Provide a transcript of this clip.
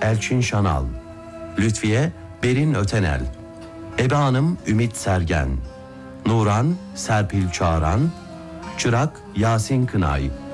Elçin Şanal, Lütfiye Berin Ötenel, Ebe Hanım Ümit Sergen, Nuran Serpil Çağran, Çırak Yasin Kınay,